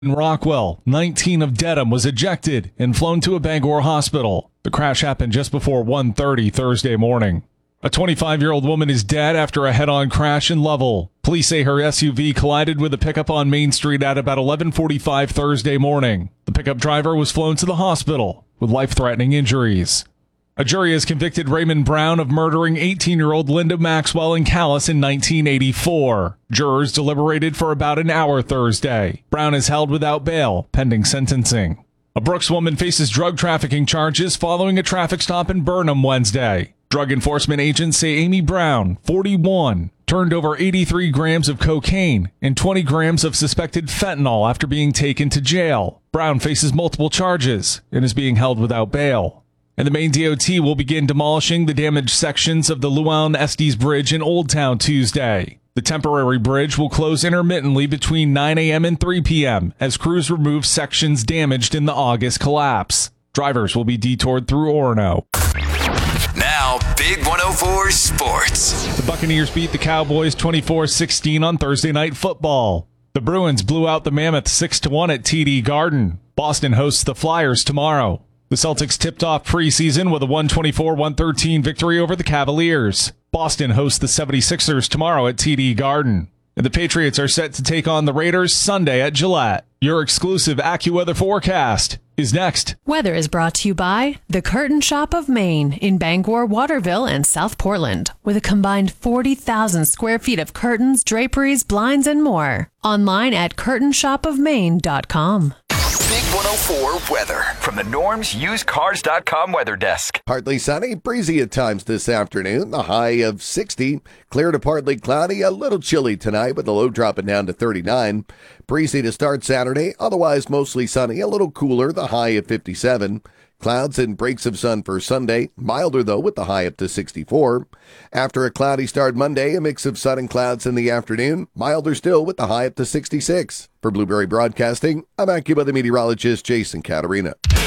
In Rockwell, 19 of Dedham was ejected and flown to a Bangor hospital. The crash happened just before 1:30 Thursday morning. A 25-year-old woman is dead after a head-on crash in Lovell. Police say her SUV collided with a pickup on Main Street at about 11:45 Thursday morning. The pickup driver was flown to the hospital with life-threatening injuries. A jury has convicted Raymond Brown of murdering 18-year-old Linda Maxwell in Calais in 1984. Jurors deliberated for about an hour Thursday. Brown is held without bail, pending sentencing. A Brooks woman faces drug trafficking charges following a traffic stop in Burnham Wednesday. Drug enforcement agents say Amy Brown, 41, turned over 83 grams of cocaine and 20 grams of suspected fentanyl after being taken to jail. Brown faces multiple charges and is being held without bail. And the Maine DOT will begin demolishing the damaged sections of the Llewellyn Estes Bridge in Old Town Tuesday. The temporary bridge will close intermittently between 9 a.m. and 3 p.m. as crews remove sections damaged in the August collapse. Drivers will be detoured through Orono. Now, Big 104 Sports. The Buccaneers beat the Cowboys 24-16 on Thursday Night Football. The Bruins blew out the Mammoth 6-1 at TD Garden. Boston hosts the Flyers tomorrow. The Celtics tipped off preseason with a 124-113 victory over the Cavaliers. Boston hosts the 76ers tomorrow at TD Garden. And the Patriots are set to take on the Raiders Sunday at Gillette. Your exclusive AccuWeather forecast is next. Weather is brought to you by The Curtain Shop of Maine in Bangor, Waterville, and South Portland, with a combined 40,000 square feet of curtains, draperies, blinds, and more. Online at curtainshopofmaine.com. Big 104 weather from the normsUsedCars.com weather desk. Partly sunny, breezy at times this afternoon. The high of 60. Clear to partly cloudy, a little chilly tonight with the low dropping down to 39. Breezy to start Saturday, otherwise mostly sunny, a little cooler, the high of 57. Clouds and breaks of sun for Sunday, milder though with the high up to 64. After a cloudy start Monday, a mix of sun and clouds in the afternoon, milder still with the high up to 66. For Blueberry Broadcasting, I'm AccuWeather meteorologist Jason Caterina.